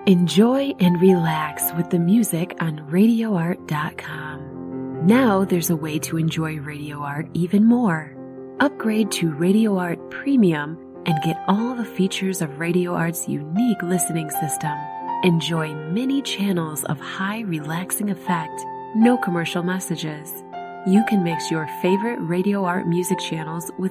Enjoy and relax with the music on RadioArt.com. Now there's a way to enjoy Radio Art even more. Upgrade to Radio Art Premium and get all the features of Radio Art's unique listening system. Enjoy many channels of high relaxing effect, no commercial messages. You can mix your favorite Radio Art music channels with